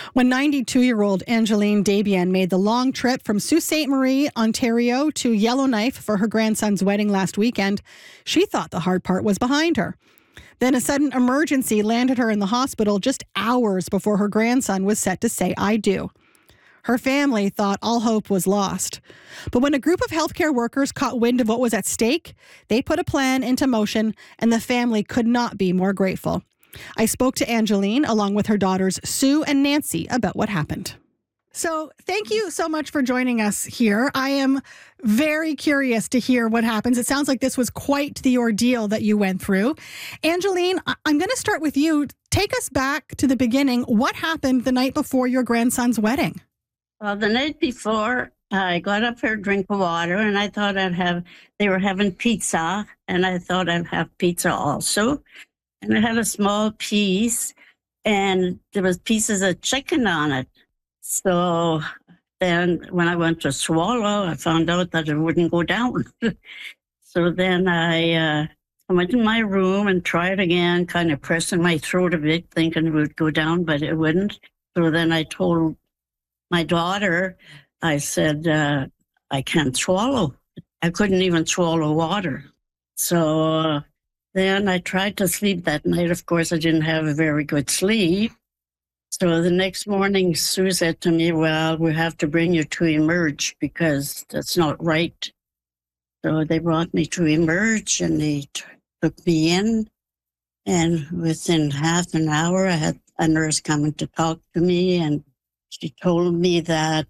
When 92-year-old Angeline Debian made the long trip from Sault Ste. Marie, Ontario to Yellowknife for her grandson's wedding last weekend, she thought the hard part was behind her. Then a sudden emergency landed her in the hospital just hours before her grandson was set to say "I do." Her family thought all hope was lost. But when a group of healthcare workers caught wind of what was at stake, they put a plan into motion, and the family could not be more grateful. I spoke to Angeline along with her daughters Sue and Nancy about what happened. So thank you so much for joining us here. I am very curious to hear what happens. It sounds like this was quite the ordeal that you went through. Angeline, I'm going to start with you. Take us back to the beginning. What happened the night before your grandson's wedding? Well, the night before, I got up for a drink of water, and I thought they were having pizza, and I thought I'd have pizza also. And I had a small piece, and there was pieces of chicken on it. So then when I went to swallow, I found out that it wouldn't go down. So then I went in my room and tried again, kind of pressing my throat a bit, thinking it would go down, but it wouldn't. So then I told my daughter, I said, I can't swallow. I couldn't even swallow water. So then I tried to sleep that night. Of course, I didn't have a very good sleep. So the next morning, Sue said to me, well, we have to bring you to Emerge because that's not right. So they brought me to Emerge, and they took me in. And within half an hour, I had a nurse coming to talk to me, and she told me that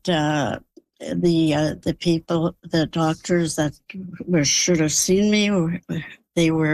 the people, the doctors that should have seen me, they were